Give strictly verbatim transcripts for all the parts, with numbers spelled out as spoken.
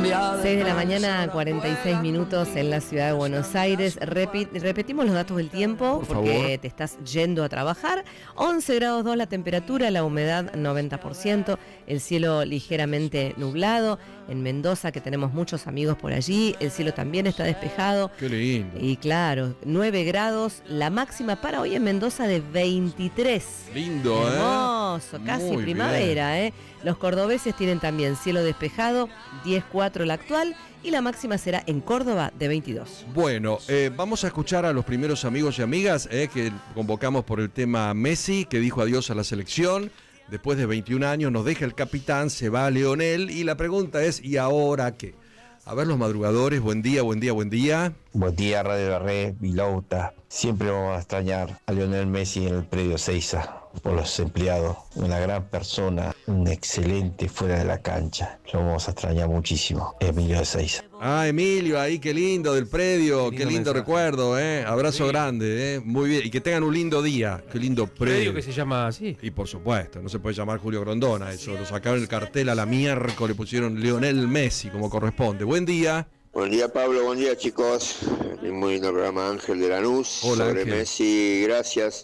seis de la mañana, cuarenta y seis minutos en la ciudad de Buenos Aires. Repi- repetimos los datos del tiempo, Por porque favor. te estás yendo a trabajar. once grados dos la temperatura, la humedad noventa por ciento, el cielo ligeramente nublado. En Mendoza, que tenemos muchos amigos por allí, el cielo también está despejado. Qué lindo. Y claro, nueve grados, la máxima para hoy en Mendoza de veintitrés. Lindo, ¿eh? Hermoso, casi Muy primavera, ¿eh? Los cordobeses tienen también cielo despejado, diez cuatro la actual, y la máxima será en Córdoba de veintidós. Bueno, eh, vamos a escuchar a los primeros amigos y amigas eh, que convocamos por el tema Messi, que dijo adiós a la selección. Después de veintiún años nos deja el capitán, se va Leonel, y la pregunta es, ¿y ahora qué? A ver los madrugadores, buen día, buen día, buen día. Buen día, Radio La Red, Vilauta. Siempre vamos a extrañar a Lionel Messi en el predio Seiza por los empleados. Una gran persona, un excelente fuera de la cancha. Lo vamos a extrañar muchísimo, Emilio de Seiza. Ah, Emilio, ahí, qué lindo del predio, Qué qué lindo lindo mensaje. recuerdo, eh. Abrazo Sí. grande, eh. Muy bien, y que tengan un lindo día, qué lindo predio. Predio que se llama así. Y por supuesto, no se puede llamar Julio Grondona eso, lo sacaron el cartel a la miércoles, pusieron Lionel Messi como corresponde. Buen día. Buen día Pablo, buen día chicos. El muy lindo programa Ángel de Lanús. Hola, sobre Ángel. Messi, gracias.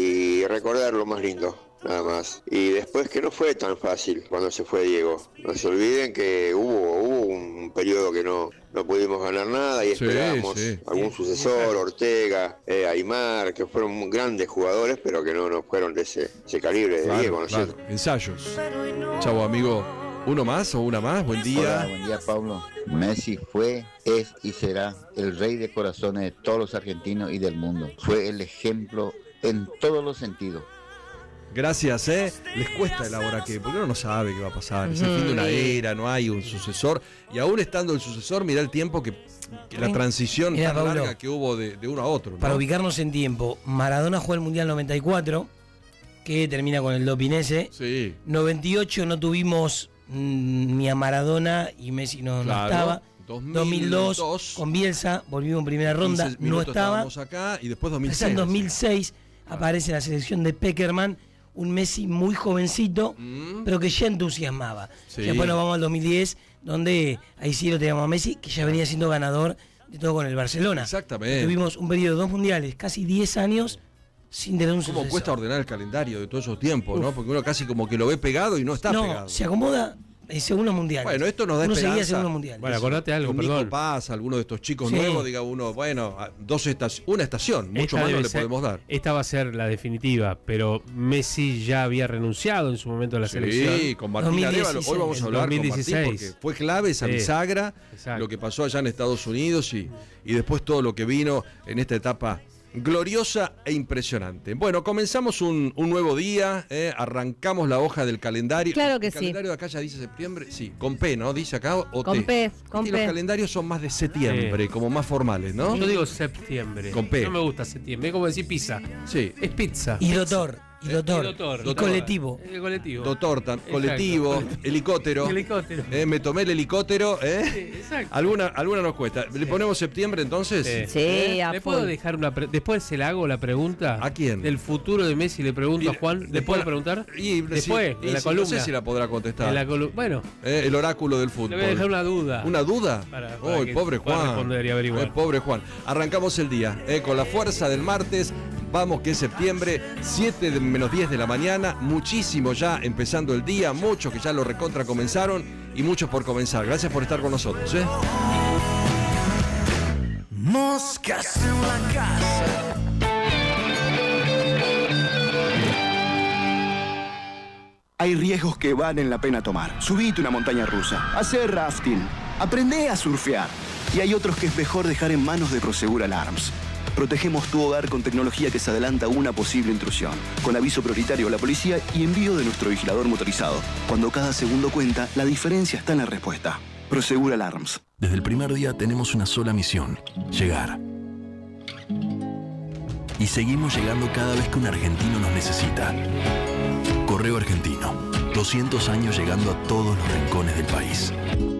Y recordar lo más lindo, nada más. Y después que no fue tan fácil cuando se fue Diego. No se olviden que hubo, hubo un periodo que no, no pudimos ganar nada y Sí, esperábamos sí. algún sucesor, Ortega, eh, Aymar, que fueron grandes jugadores, pero que no, no fueron de ese, ese calibre de Claro, Diego, ¿no es claro. cierto? Ensayos. Chau, amigo. ¿Uno más o una más? Buen Hola, día. buen día Pablo. Messi fue, es y será el rey de corazones de todos los argentinos y del mundo. Fue el ejemplo en todos los sentidos. Gracias, ¿eh? Les cuesta el ahora que, porque uno no sabe qué va a pasar. Es el fin de una era, no hay un sucesor. Y aún estando el sucesor, mirá el tiempo que, que la transición Mirá, tan Pablo, larga que hubo de, de uno a otro, ¿no? Para ubicarnos en tiempo, Maradona jugó el Mundial noventa y cuatro, que termina con el doping ese. Sí. noventa y ocho no tuvimos mm, ni a Maradona y Messi no, no Claro. estaba. dos mil dos mil dos dos, con Bielsa, volvimos en primera ronda, quince no minutos estaba. estábamos acá y después dos mil Después seis. en dos mil seis aparece en la selección de Peckerman, un Messi muy jovencito, Mm. pero que ya entusiasmaba. Sí. Y después nos vamos al dos mil diez, donde ahí sí lo teníamos a Messi, que ya venía siendo ganador de todo con el Barcelona. Exactamente. Tuvimos un periodo de dos mundiales, casi diez años, sin tener un ¿Cómo sucesor. cuesta ordenar el calendario de todos esos tiempos, Uf. no? Porque uno casi como que lo ve pegado y no está no, pegado. se acomoda en segundos mundiales. Bueno, esto nos da Uno esperanza. seguía segundos mundiales. Bueno, acordate algo, Un Nico perdón. Paz, alguno de estos chicos Sí. nuevos, diga uno, bueno, a- dos estaci- una estación, mucho Esta más no debe le ser- podemos dar. Esta va a ser la definitiva, pero Messi ya había renunciado en su momento a la selección. Sí, con Martín dos mil dieciséis. Arevalo. Hoy vamos a En hablar dos mil con Martín dieciséis. porque fue clave esa Sí. bisagra, Exacto. lo que pasó allá en Estados Unidos y, y después todo lo que vino en esta etapa gloriosa e impresionante. Bueno, comenzamos un, un nuevo día, eh, arrancamos la hoja del calendario. Claro que ¿El sí. calendario de acá ya dice septiembre? Sí, con P, ¿no? Dice acá o Con T. P, con Y los P. calendarios son más de septiembre, Sí. como más formales, ¿no? Yo digo septiembre. Con P. No me gusta septiembre. Es como decir pizza. Sí. Es pizza. Y doctor, y doctor, Y doctor, y doctor. colectivo. El colectivo. Doctor, tam- Exacto. colectivo, helicóptero. Helicóptero. Eh, me tomé el helicóptero, ¿eh? Sí, exacto. Alguna, alguna nos cuesta. ¿Le ponemos septiembre entonces? Sí. Sí, ¿Eh? a ¿Le full. puedo dejar una pre- después se le hago la pregunta? ¿A quién? Del futuro de Messi le pregunto a Juan. ¿Le Después- puedo preguntar? Y, después, sí, en la sí, columna. No sé si la podrá contestar. En la colu- bueno, Eh, el oráculo del fútbol. le voy a dejar una duda. ¿Una duda? Para- para Uy, que pobre pueda Juan. responder y averiguar. Eh, pobre Juan. Arrancamos el día eh, con la fuerza del martes. Vamos que es septiembre, siete de- menos diez de la mañana. Muchísimo ya empezando el día. Muchos que ya lo recontra comenzaron y muchos por comenzar. Gracias por estar con nosotros. ¿eh? Moscas en la casa. Hay riesgos que valen la pena tomar. Subite una montaña rusa, hacer rafting, aprende a surfear. Y hay otros que es mejor dejar en manos de Prosegur Alarms. Protegemos tu hogar con tecnología que se adelanta a una posible intrusión, con aviso prioritario a la policía y envío de nuestro vigilador motorizado. Cuando cada segundo cuenta, la diferencia está en la respuesta. Prosegur Alarms. Desde el primer día tenemos una sola misión: llegar. Y seguimos llegando cada vez que un argentino nos necesita. Correo Argentino, doscientos años llegando a todos los rincones del país.